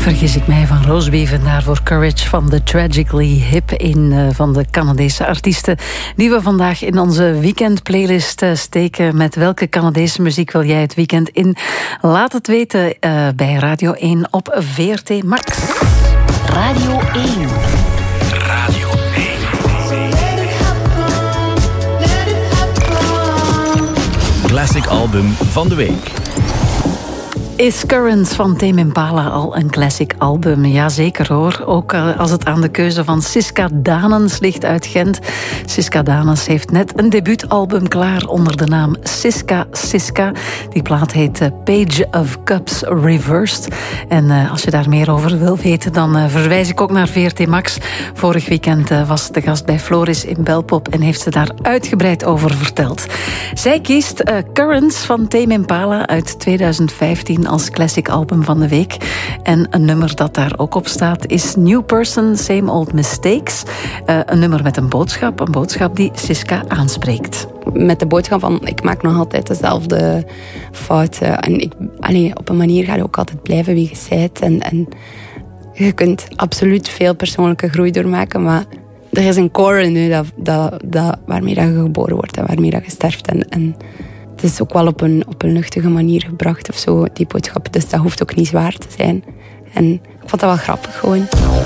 Vergis ik mij van Roosbeven, daarvoor Courage van The Tragically Hip, een van de Canadese artiesten die we vandaag in onze weekendplaylist steken. Met welke Canadese muziek wil jij het weekend in? Laat het weten bij Radio 1 op VRT Max. Radio 1. Radio 1. Classic album van de week. Is Currents van Tame Impala al een classic album? Jazeker hoor. Ook als het aan de keuze van Siska Danens ligt uit Gent. Siska Danens heeft net een debuutalbum klaar onder de naam Siska. Die plaat heet Page of Cups Reversed. En als je daar meer over wil weten, dan verwijs ik ook naar VRT Max. Vorig weekend was de gast bij Floris in Belpop en heeft ze daar uitgebreid over verteld. Zij kiest Currents van Tame Impala uit 2015 als classic album van de week. En een nummer dat daar ook op staat is New Person, Same Old Mistakes. Een nummer met een boodschap die Siska aanspreekt. Met de boodschap van, ik maak nog altijd dezelfde fouten. En op een manier ga je ook altijd blijven wie je bent. En je kunt absoluut veel persoonlijke groei doormaken, maar er is een core in je waarmee dat je geboren wordt en waarmee dat je sterft. En het is ook wel op een luchtige manier gebracht of zo, die boodschap. Dus dat hoeft ook niet zwaar te zijn. En ik vond dat wel grappig gewoon.